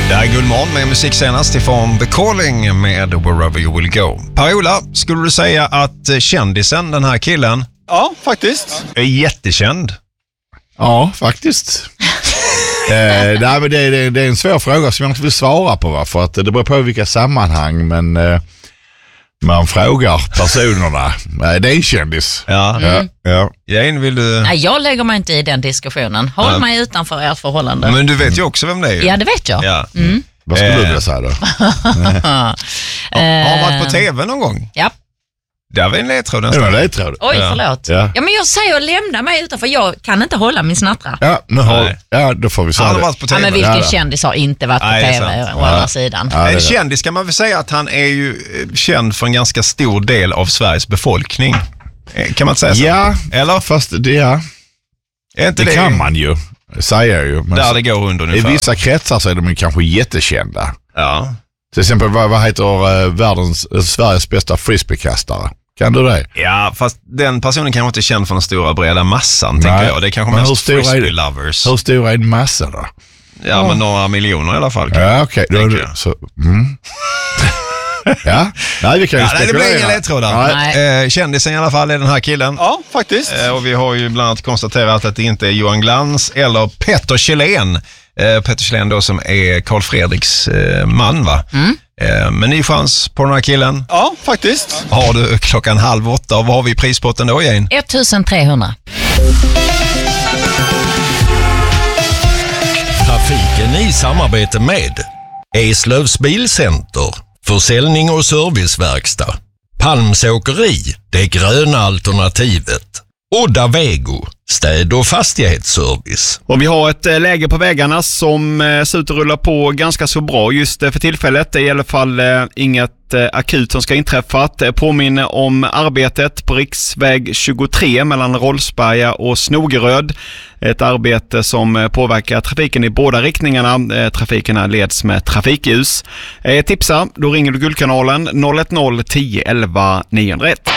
Det här är Guldmorgon med musik senast ifrån The Calling med Wherever You Will Go. Per-Ola, skulle du säga att kändisen, den här killen, Ja, faktiskt. är jättekänd? Ja, faktiskt. Nej, men det är en svår fråga som jag inte vill svara på, va? För att det beror på vilka sammanhang, men man frågar personerna. Det är en kändis. Ja. Ja. Jane, vill du... Nej, jag lägger mig inte i den diskussionen. Håll mig utanför ert förhållande. Men du vet ju också vem det är. Ja, det vet jag. Ja. Vad skulle du vilja säga då? Har varit på tv någon gång? Ja. Där var en ledtråd Det nästan. var ledtråd. Oj, förlåt. Ja. Ja, men jag säger lämna mig utanför. Jag kan inte hålla min snattra. Ja, då får vi säga Han har det. varit på Ja, tv. men vilken Ja. kändis har inte varit på Nej, det är tv sant. å andra sidan? Ja, En kändis kan man väl säga att han är ju känd för en ganska stor del av Sveriges befolkning. Kan man inte säga så? Ja, Eller? fast är inte det kan man ju säga ju. Men Där det går under i ungefär. vissa kretsar så är de ju kanske jättekända. Ja. Till exempel, vad heter Sveriges bästa frisbeekastare? Kan du det? Ja, fast den personen kanske inte är känd för den stora breda massan, tänker jag. Det är kanske Men hur mest stor är det? frisbee-lovers. Hur stor är en massa då? Ja, men några miljoner i alla fall. Ja, okej. Tänker jag. Så, ja, nej, vi kan ju Ja, nej, det blir inga ledtrådar. Nej. Kändisen i alla fall är den här killen. Ja, faktiskt. Och vi har ju bland annat konstaterat att det inte är Johan Glans eller Petter Kjellén. Petter Kjellén då som är Carl Fredriks man, va? Men ny chans på den här killen. Ja, faktiskt. Har du 7:30 och vad har vi i prispotten då, Jane? 1300. Trafiken i samarbete med Eslövs Bilcenter, försäljning och serviceverkstad, Palmsåkeri, det gröna alternativet, Odda Vego, städ- och fastighetsservice. Och vi har ett läge på vägarna som ser ut att rulla på ganska så bra just för tillfället. Det är i alla fall inget akut som ska inträffa. Påminner om arbetet på riksväg 23 mellan Rollsberga och Snogeröd. Ett arbete som påverkar trafiken i båda riktningarna. Trafikerna leds med trafikljus. Tipsa, då ringer du Guldkanalen 010 11 901.